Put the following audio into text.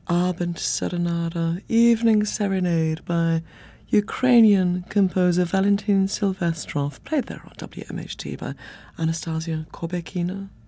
Abend Serenada, Evening Serenade by Ukrainian composer Valentin Silvestrov, played there on WMHT by Anastasia Korbekina.